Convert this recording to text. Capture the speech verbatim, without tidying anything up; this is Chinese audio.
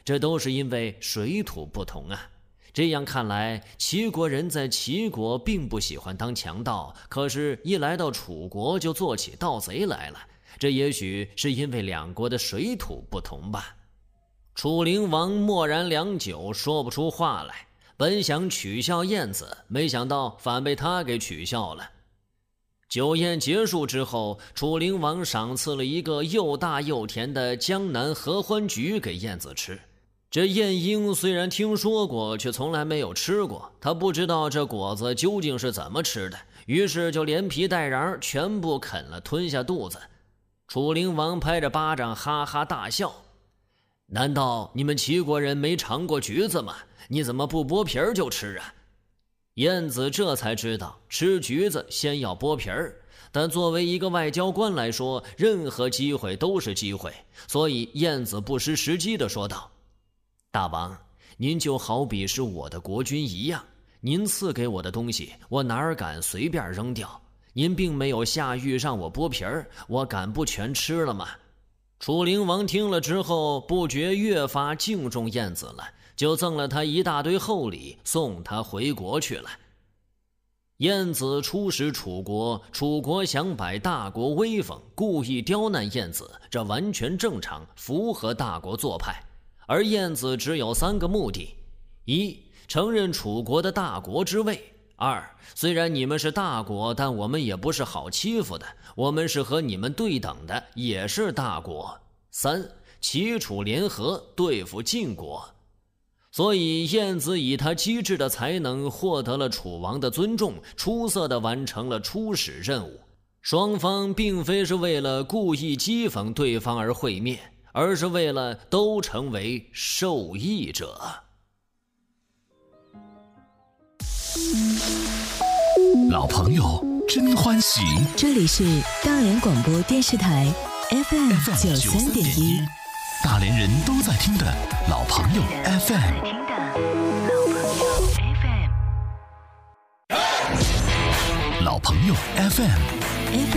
这都是因为水土不同啊。这样看来，齐国人在齐国并不喜欢当强盗，可是一来到楚国就做起盗贼来了。这也许是因为两国的水土不同吧。楚灵王默然良久，说不出话来。本想取笑晏子，没想到反被他给取笑了。酒宴结束之后，楚灵王赏赐了一个又大又甜的江南合欢菊给晏子吃。这晏婴虽然听说过，却从来没有吃过，他不知道这果子究竟是怎么吃的，于是就连皮带瓤全部啃了，吞下肚子。楚灵王拍着巴掌哈哈大笑，难道你们齐国人没尝过橘子吗？你怎么不剥皮儿就吃啊？晏子这才知道吃橘子先要剥皮儿，但作为一个外交官来说，任何机会都是机会，所以晏子不失时机地说道：大王，您就好比是我的国君一样，您赐给我的东西我哪敢随便扔掉，您并没有下狱让我剥皮儿，我敢不全吃了吗？楚灵王听了之后，不觉越发敬重晏子了，就赠了他一大堆厚礼，送他回国去了。晏子出使楚国，楚国想摆大国威风，故意刁难晏子，这完全正常，符合大国做派。而晏子只有三个目的：一、承认楚国的大国之位；二、虽然你们是大国，但我们也不是好欺负的，我们是和你们对等的，也是大国；三、齐楚联合对付晋国。所以晏子以他机智的才能获得了楚王的尊重，出色地完成了出使任务。双方并非是为了故意讥讽对方而会面，而是为了都成为受益者。 老朋友真欢喜， 这里是大连广播电视台 F M 九三点一， 大连人都在听的老朋友 F M。老朋友 F M。